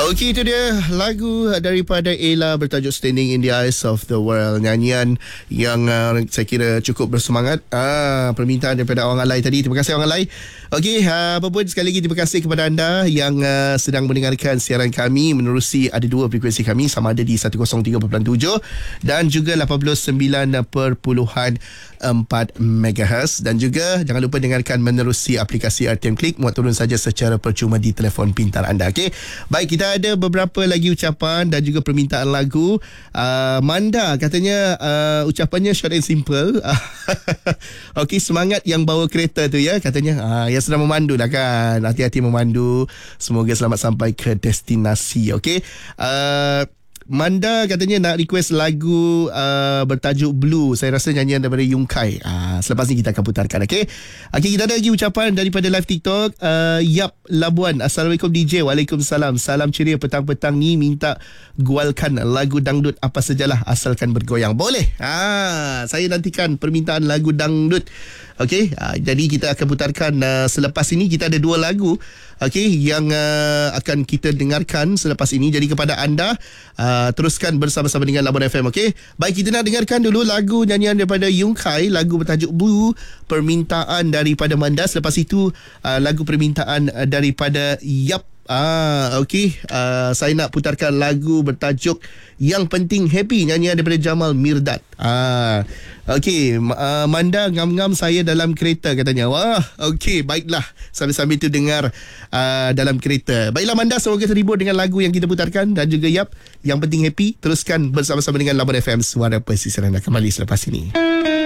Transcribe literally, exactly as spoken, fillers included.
Okey, itu dia lagu daripada Ella bertajuk Standing in the Eyes of the World. Nyanyian yang uh, saya kira cukup bersemangat. Ah, permintaan daripada orang Alai tadi. Terima kasih orang Alai. Okey, uh, apa pun sekali lagi terima kasih kepada anda yang uh, sedang mendengarkan siaran kami menerusi ada dua frekuensi kami, sama ada di seratus tiga perpuluhan tujuh dan juga lapan puluh sembilan perpuluhan empat megahertz, dan juga jangan lupa dengarkan menerusi aplikasi R T M Click, muat turun saja secara percuma di telefon pintar anda. Okey. Baik, kita ada beberapa lagi ucapan dan juga permintaan lagu. uh, Manda katanya uh, ucapannya short and simple. Okey, semangat yang bawa kereta tu ya, katanya uh, yang sedang memandu lah kan, hati-hati memandu, semoga selamat sampai ke destinasi. Okey, uh, Manda katanya nak request lagu uh, bertajuk Blue. Saya rasa nyanyian daripada Yung Kai. Uh, selepas ni kita akan putarkan. Okay, okay, kita ada lagi ucapan daripada live TikTok. uh, Yap Labuan, Assalamualaikum D J. Waalaikumsalam. Salam ceria petang-petang ni, minta gualkan lagu dangdut apa sajalah asalkan bergoyang. Boleh? Ah, saya nantikan permintaan lagu dangdut. Okey, uh, jadi kita akan putarkan uh, selepas ini. Kita ada dua lagu okey yang uh, akan kita dengarkan selepas ini. Jadi kepada anda, uh, teruskan bersama-sama dengan Labuan F M. Okey, baik, kita nak dengarkan dulu lagu nyanyian daripada Yung Kai, lagu bertajuk Blue, permintaan daripada Manda. Selepas itu uh, lagu permintaan uh, daripada Yap. Ah, okey. Uh, saya nak putarkan lagu bertajuk Yang Penting Happy, nyanyian daripada Jamal Mirdad. Ah, okey. Uh, Manda ngam-ngam saya dalam kereta katanya. Wah, okey, baiklah. Sambil-sambil tu dengar uh, dalam kereta. Baiklah Manda, semoga terhibur dengan lagu yang kita putarkan, dan juga Yap, Yang Penting Happy. Teruskan bersama-sama dengan Labuan F M, suara pesisiran. Kembali selepas ini.